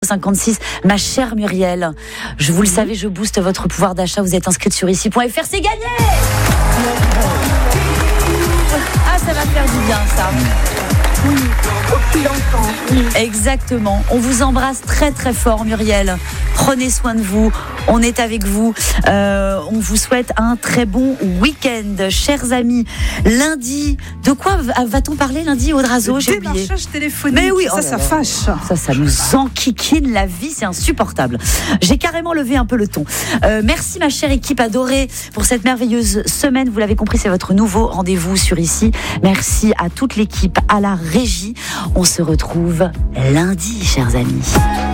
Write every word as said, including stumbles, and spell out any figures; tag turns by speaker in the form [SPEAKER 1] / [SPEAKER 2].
[SPEAKER 1] cinquante-six. Ma chère Muriel, je vous le savez, je booste votre pouvoir d'achat. Vous êtes inscrite sur ici point f r, c'est gagné. Ah, ça va faire du bien, ça.
[SPEAKER 2] Oui, aussi longtemps. Oui.
[SPEAKER 1] Exactement. On vous embrasse très très fort, Muriel. Prenez soin de vous. On est avec vous. Euh, on vous souhaite un très bon week-end, chers amis. Lundi, de quoi va-t-on parler lundi, Audrazo? J'ai oublié.
[SPEAKER 3] Démarchage téléphonique.
[SPEAKER 1] Mais oui,
[SPEAKER 3] ça,
[SPEAKER 1] oh
[SPEAKER 3] ça
[SPEAKER 1] là là.
[SPEAKER 3] fâche.
[SPEAKER 1] Ça, ça nous enquiquine la vie, c'est insupportable. J'ai carrément levé un peu le ton. Euh, merci ma chère équipe adorée pour cette merveilleuse semaine. Vous l'avez compris, c'est votre nouveau rendez-vous sur ici. Merci à toute l'équipe, à la régie. On se retrouve lundi, chers amis.